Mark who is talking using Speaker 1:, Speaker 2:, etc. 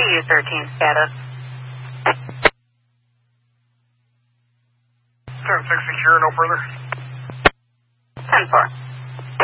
Speaker 1: CU13 status.
Speaker 2: Turn 6 secure, no further.
Speaker 1: 10-4.